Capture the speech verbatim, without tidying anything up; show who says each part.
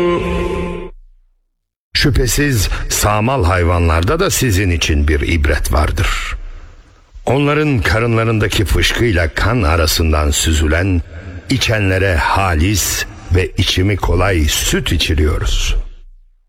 Speaker 1: Şüphesiz sağmal hayvanlarda da sizin için bir ibret vardır. Onların karınlarındaki fışkıyla kan arasından süzülen, içenlere halis ve içimi kolay süt içiriyoruz.